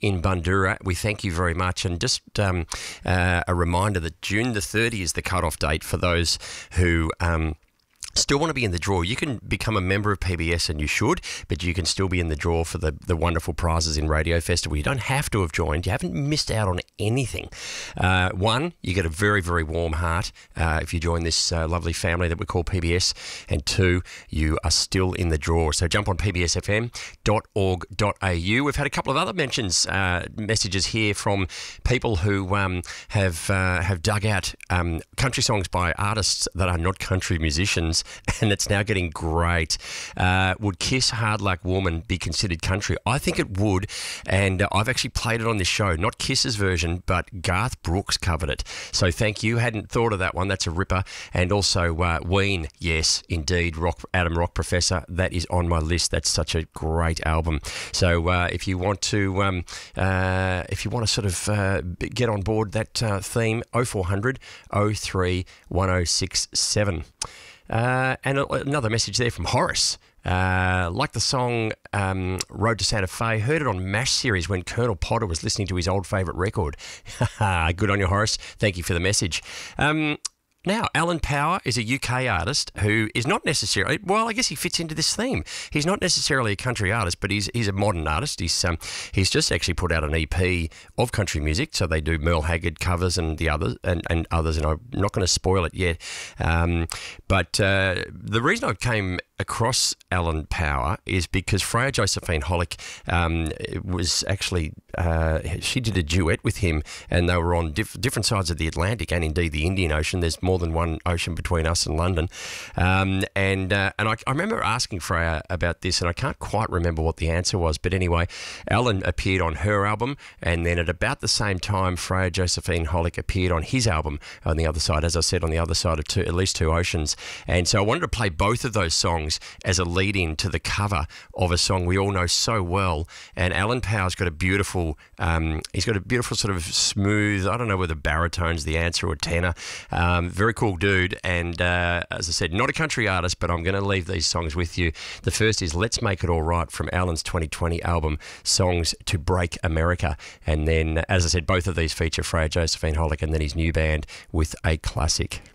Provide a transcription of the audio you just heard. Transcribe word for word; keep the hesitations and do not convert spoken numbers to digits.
in Bundoora. We thank you very much. And just um, uh, a reminder that June the thirtieth is the cut-off date for those who... Um, Still want to be in the draw. You can become a member of P B S, and you should, but you can still be in the draw for the, the wonderful prizes in Radio Festival. You don't have to have joined. You haven't missed out on anything. Uh, one, you get a very, very warm heart uh, if you join this uh, lovely family that we call P B S. And two, you are still in the draw. So jump on p b s f m dot org dot a u. We've had a couple of other mentions, uh, messages here from people who um, have, uh, have dug out um, country songs by artists that are not country musicians. And it's now getting great. Uh, would Kiss Hard Luck Woman be considered country? I think it would, and uh, I've actually played it on this show. Not Kiss's version, but Garth Brooks covered it. So thank you. Hadn't thought of that one. That's a ripper. And also uh, Ween, yes, indeed, Rock, Adam Rock Professor. That is on my list. That's such a great album. So uh, if you want to, um, uh, if you want to sort of uh, get on board that uh, theme, oh four hundred, oh three, one oh six seven. Uh, and another message there from Horace. Uh, like the song um, Road to Santa Fe, heard it on MASH series when Colonel Potter was listening to his old favourite record. Good on you, Horace. Thank you for the message. Um, Now, Alan Power is a U K artist who is not necessarily, well, I guess he fits into this theme. He's not necessarily a country artist, but he's he's a modern artist. He's um, he's just actually put out an E P of country music, so they do Merle Haggard covers and the others and, and others, and I'm not going to spoil it yet. Um, but uh, the reason I came across Alan Power is because Freya Josephine Hollick um, was actually, uh, she did a duet with him, and they were on diff- different sides of the Atlantic and indeed the Indian Ocean. There's more than one ocean between us and London. Um, and uh, and I, I remember asking Freya about this, and I can't quite remember what the answer was. But anyway, Alan appeared on her album, and then at about the same time, Freya Josephine Hollick appeared on his album on the other side, as I said, on the other side of two, at least two oceans. And so I wanted to play both of those songs as a lead-in to the cover of a song we all know so well. And Alan Power's got a beautiful, um, he's got a beautiful sort of smooth, I don't know whether baritone's the answer or tenor, um, very cool dude. And uh, as I said, not a country artist, but I'm going to leave these songs with you. The first is Let's Make It All Right from Alan's twenty twenty album, Songs to Break America. And then, as I said, both of these feature Freya Josephine Hollick and then his new band with a classic.